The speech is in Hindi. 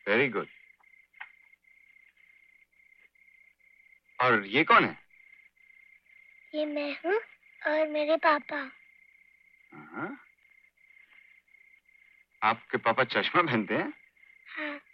Very good. और ये कौन है? ये मैं हूँ और मेरे पापा। आपके पापा चश्मा पहनते हैं?